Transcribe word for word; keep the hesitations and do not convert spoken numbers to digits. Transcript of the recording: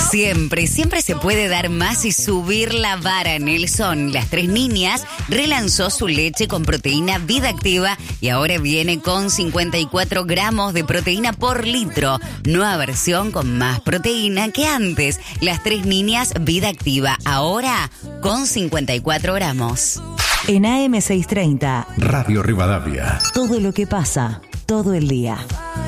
Siempre, siempre se puede dar más y subir la vara. Nelson, Las Tres Niñas, relanzó su leche con proteína Vida Activa y ahora viene con cincuenta y cuatro gramos de proteína por litro. Nueva versión con más proteína que antes. Las Tres Niñas Vida Activa, ahora con cincuenta y cuatro gramos. En A M seiscientos treinta, Radio Rivadavia. Todo lo que pasa, todo el día.